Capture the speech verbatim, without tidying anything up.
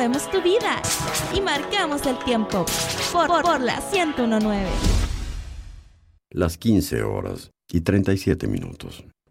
movemos tu vida y marcamos el tiempo por, por, por la ciento uno punto nueve. Las quince horas y treinta y siete minutos.